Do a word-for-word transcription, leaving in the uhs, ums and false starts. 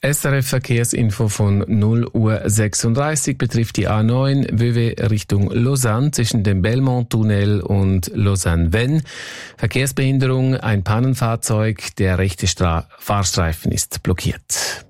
S R F Verkehrsinfo von null Uhr sechsunddreißig betrifft die A neun W W Richtung Lausanne zwischen dem Belmont-Tunnel und Lausanne-Vennes. Verkehrsbehinderung, ein Pannenfahrzeug, der rechte Stra- Fahrstreifen ist blockiert.